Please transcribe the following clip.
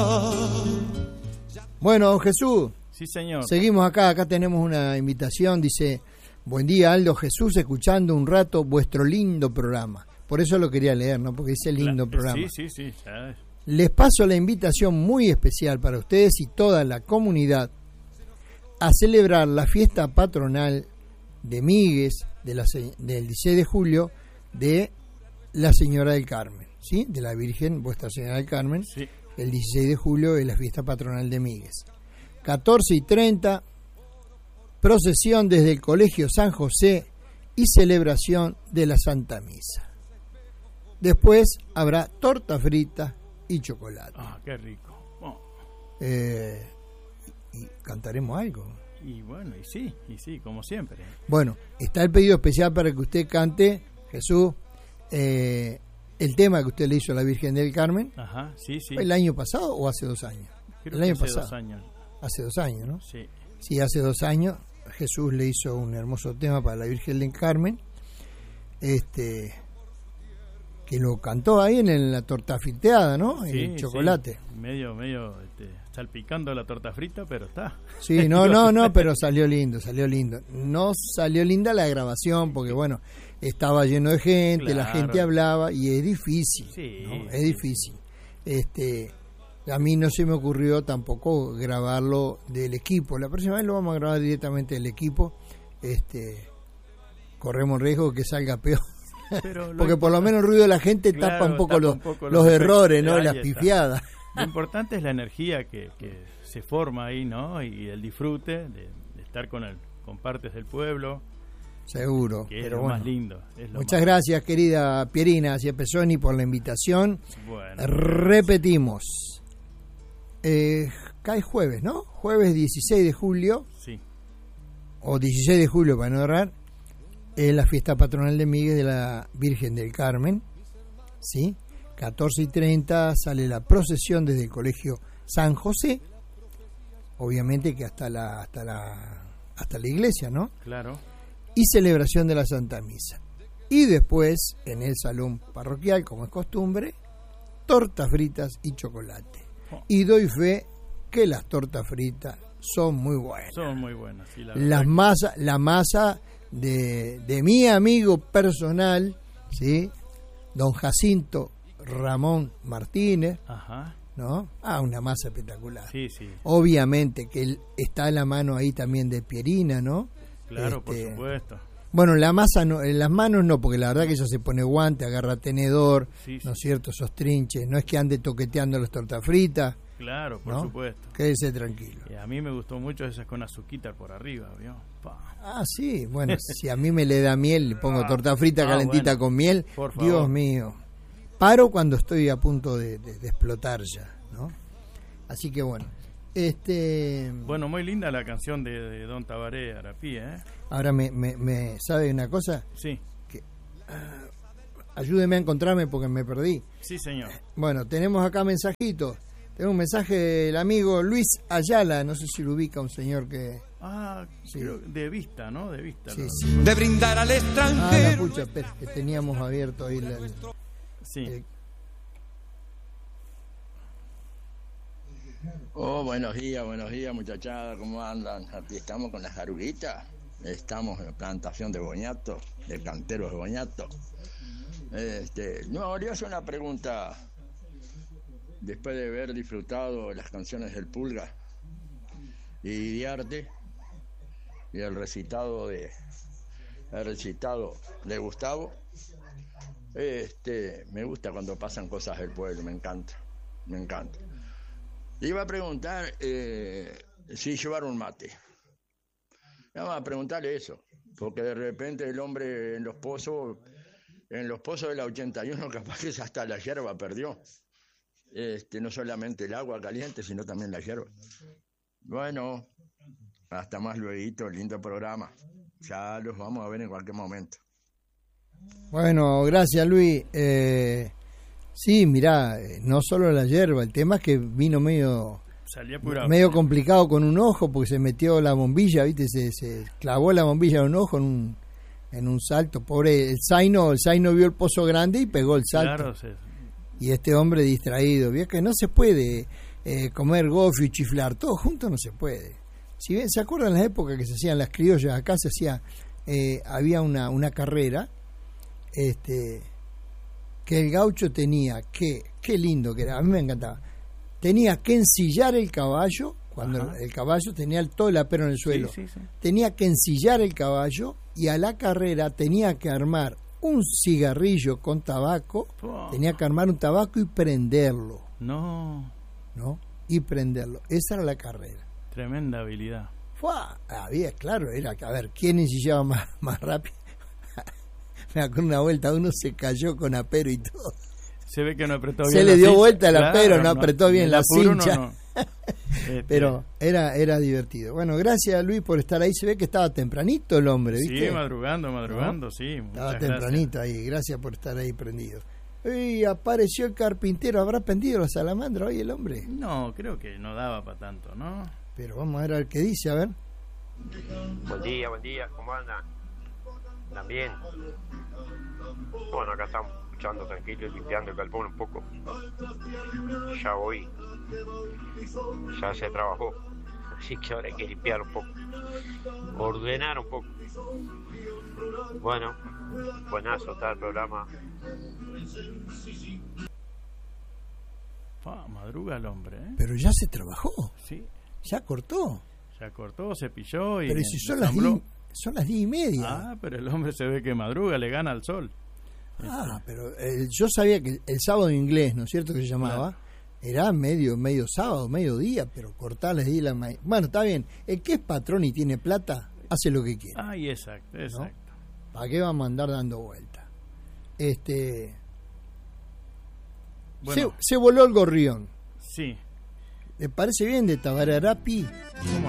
Bueno, Jesús. Sí, señor. Seguimos acá tenemos una invitación, dice: buen día, Aldo, Jesús, escuchando un rato vuestro lindo programa. Por eso lo quería leer, ¿no? Porque dice lindo programa. Sí, ya. Les paso la invitación muy especial para ustedes y toda la comunidad a celebrar la fiesta patronal de Míguez del 16 de julio de la Señora del Carmen, ¿sí? De la Virgen, Vuestra Señora del Carmen. Sí. El 16 de julio es la fiesta patronal de Míguez. 14:30, procesión desde el Colegio San José y celebración de la Santa Misa. Después habrá torta frita y chocolate. Ah, qué rico. Oh. Y cantaremos algo. Y bueno, y sí, como siempre. Bueno, está el pedido especial para que usted cante, Jesús, el tema que usted le hizo a la Virgen del Carmen. Ajá, sí. ¿Fue el año pasado o hace 2 años? Creo el año que hace pasado. 2 años. Hace 2 años, ¿no? Sí. Sí, hace 2 años Jesús le hizo un hermoso tema para la Virgen del Carmen, que lo cantó ahí en la torta friteada, ¿no? Sí, el chocolate. Sí. Medio salpicando la torta frita, pero está. Sí, no, pero salió lindo. No salió linda la grabación porque, bueno, estaba lleno de gente, claro. La gente hablaba y es difícil, sí, ¿no? Es difícil. A mí no se me ocurrió tampoco grabarlo del equipo. La próxima vez lo vamos a grabar directamente del equipo. Corremos riesgo que salga peor. Porque por lo menos el ruido de la gente tapa un poco los errores, ¿no? Las pifiadas. Lo importante es la energía que se forma ahí, ¿no? Y el disfrute de estar con partes del pueblo. Seguro. Que es lo más lindo. Muchas gracias, querida Pierina Ciapesoni, por la invitación. Bueno. Repetimos. Cae jueves, ¿no? Jueves 16 de julio. Sí. O 16 de julio, para no errar. Es la fiesta patronal de Míguez de la Virgen del Carmen, ¿sí? 14:30 sale la procesión desde el Colegio San José, obviamente que hasta la iglesia, ¿no? Claro. Y celebración de la Santa Misa. Y después, en el salón parroquial, como es costumbre, tortas fritas y chocolate. Oh. Y doy fe que las tortas fritas son muy buenas. Son muy buenas, sí, la masa de mi amigo personal, ¿sí? Don Jacinto Ramón Martínez. Ajá. ¿No? Una masa espectacular. Sí. Obviamente que está a la mano ahí también de Pierina, ¿no? Claro, por supuesto. Bueno, la masa no, en las manos no, porque la verdad que ella se pone guante, agarra tenedor, ¿no es cierto? Esos trinches, no es que ande toqueteando las tortas fritas. Claro, por supuesto. Quédese tranquilo. A mí me gustó mucho esas con azuquita por arriba, ¿vio? Sí, bueno, si a mí me le da miel, le pongo torta frita calentita con miel, Dios mío. Paro cuando estoy a punto de explotar ya, ¿no? Así que bueno. Bueno, muy linda la canción de Don Tabaré Arapí, ¿eh? Ahora me ¿sabe una cosa? Sí. Que, ayúdeme a encontrarme porque me perdí. Sí, señor. Bueno, tenemos acá mensajitos. Tengo un mensaje del amigo Luis Ayala, no sé si lo ubica, un señor que... sí. Creo, de vista, ¿no? De vista. Sí, ¿no? Sí. De brindar al extranjero. La pucha, que teníamos abierto ahí sí. Buenos días, muchachada, ¿cómo andan? Aquí estamos con las jaruritas, estamos en plantación de boñato, de canteros de boñato. No, le hace una pregunta, después de haber disfrutado las canciones del Pulga y Diarte, y el recitado de Gustavo, me gusta cuando pasan cosas del pueblo, me encanta. Le iba a preguntar si llevaron mate. Vamos a preguntarle eso, porque de repente el hombre en los pozos de la 81 capaz que hasta la hierba perdió. No solamente el agua caliente, sino también la hierba. Bueno, hasta más luego, lindo programa. Ya los vamos a ver en cualquier momento. Bueno, gracias Luis. Sí, mirá, no solo la hierba, el tema es que vino medio complicado con un ojo porque se metió la bombilla, ¿viste? Se clavó la bombilla en un ojo en un salto. Pobre, el Zaino vio el pozo grande y pegó el salto. Claro, sí. Y este hombre distraído, vio que no se puede. comer gofio y chiflar, todo junto no se puede. Si bien, ¿se acuerdan las épocas que se hacían las criollas? Acá se hacía, había una carrera, que el gaucho tenía que, qué lindo que era, a mí me encantaba, tenía que ensillar el caballo, cuando el caballo tenía todo el apero en el suelo, tenía que ensillar el caballo y a la carrera tenía que armar un cigarrillo con tabaco, tenía que armar un tabaco y prenderlo. ¿No? Y prenderlo. Esa era la carrera. Tremenda habilidad. Había, claro, era a ver, ¿quién ensillaba más rápido? Me acuerdo una vuelta, uno se cayó con apero y todo. Se ve que no apretó bien. Se le dio vuelta el apero, no apretó bien la cincha. No. Pero era divertido. Bueno, gracias Luis por estar ahí. Se ve que estaba tempranito el hombre, ¿viste? Sí, madrugando, ¿no? Sí. Estaba tempranito ahí. Gracias por estar ahí prendido. Y apareció el carpintero. ¿Habrá prendido la salamandra hoy el hombre? No, creo que no daba para tanto, ¿no? Pero vamos a ver qué dice, a ver. Buen día, ¿cómo andan? ¿También? Bueno, acá estamos escuchando tranquilo y limpiando el galpón un poco. Ya voy. Ya se trabajó. Así que ahora hay que limpiar un poco. Ordenar un poco. Bueno, buenazo está el programa. Madruga el hombre, ¿eh? Pero ya se trabajó. Sí. Ya cortó, cepilló y... Pero si son las 10:30. Pero el hombre se ve que madruga, le gana al sol. Pero yo sabía que el sábado inglés, ¿no es cierto que se llamaba? Era medio sábado, mediodía, pero cortar las 10 de la mañana. Bueno, está bien. El que es patrón y tiene plata, hace lo que quiere. Exacto. ¿No? ¿Para qué vamos a andar dando vueltas? Bueno. Se voló el gorrión. Sí. ¿Le parece bien de Tabararapi? ¿Cómo